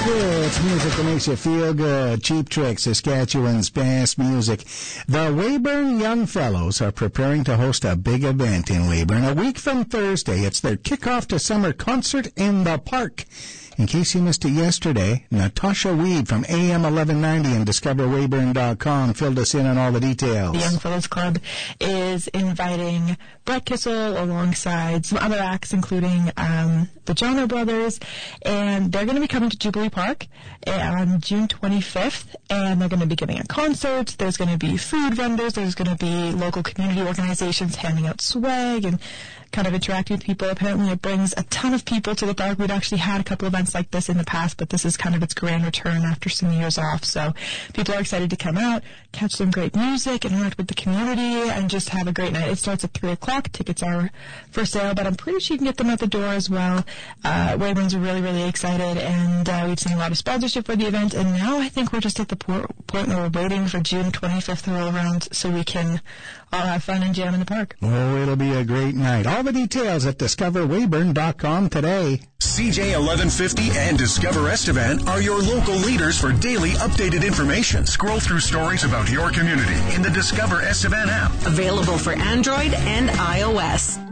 It's music that makes you feel good. Cheap Trick, Saskatchewan's best music. The Weyburn Young Fellows are preparing to host a big event in Weyburn a week from Thursday. It's their kickoff to summer concert in the park. In case you missed it yesterday, Natasha Weed from AM 1190 and DiscoverWeyburn.com filled us in on all the details. The Young Fellows Club is inviting Brett Kissel alongside some other acts, including the Jono Brothers, and they're going to be coming to Jubilee Park on June 25th, and they're going to be giving a concert. There's going to be food vendors. There's going to be local community organizations handing out swag and kind of interacting with people. Apparently it brings a ton of people to the park. We'd actually had a couple events like this in the past, but this is kind of its grand return after some years off. So people are excited to come out, catch some great music, interact with the community, and just have a great night. It starts at 3 o'clock. Tickets are for sale, but I'm pretty sure you can get them at the door as well. Weyburn's are really, really excited, and we've seen a lot of sponsorship for the event, and now I think we're just at the point where we're waiting for June 25th to roll around so we can all have fun and jam in the park. Oh, it'll be a great night. All the details at DiscoverWeyburn.com today. CJ 1150 and Discover Estevan are your local leaders for daily updated information. Scroll through stories about your community in the Discover Estevan app. Available for Android and iOS.